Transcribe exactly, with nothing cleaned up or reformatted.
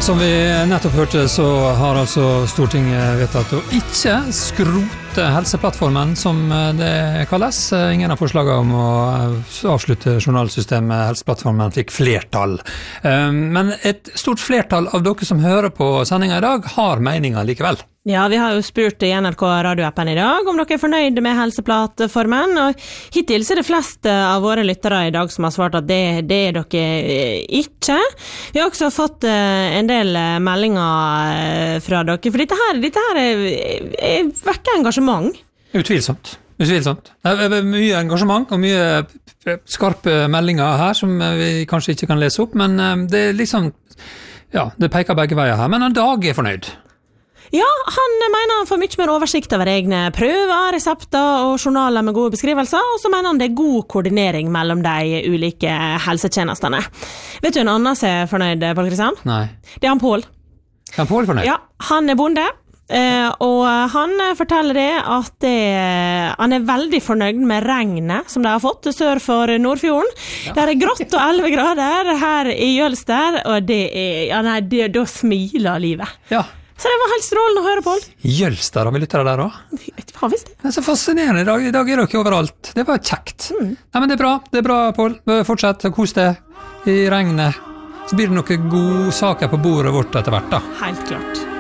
Som vi nettopp hørte, så har altså Stortinget vedtatt å ikke skrote helseplattformen, som det kalles. Ingen av forslagene om å avslutte journalsystemet helseplattformen fikk flertall. Men et stort flertall av dere som hører på sendingen i dag har meninger likevel. Ja, vi har jo spurt i N R K radioappen i dag om dere er fornøyde med helseplattformen, og hittil så er det flest av våre lyttere i dag som har svart at det, det er dere ikke. Vi har også fått en del meldinger fra dere, for dette her, dette her er, er vekker engasjement. Utvilsomt. Utvilsomt. Det er mye engasjement og mye skarpe meldinger her som vi kanskje ikke kan lese opp, men det er liksom, ja, det peker begge veier her, men en dag er fornøyd. Ja, han mener han får mye mer oversikt over egne prøver, resepter og journaler med gode beskrivelser, og så mener han det er god koordinering mellom de ulike helsetjenestene. Vet du en annen som er fornøyd, Pål Kristian? Nei. Det er han Pål. Er han Pål fornøyd? Ja, han er bonde. Og han forteller det at det, han er veldig fornøyd med regnet som de har fått sør for Nordfjorden. Ja. Der er grått og elleve grader her i Jølster, og det er, ja, nei, det, da smiler livet. Ja. Så det var helt strålende å høre, Pål. Jølster, har vi lyttere der også? Jeg har visst det. Det er så fascinerende. I dag, I dag er dere overalt. Det var kjekt. Mm. Nei, men det er bra. Det er bra, Pål. Fortsett å kose deg i regnet. Så blir det noen gode saker på bordet vårt etter hvert, da. Helt klart.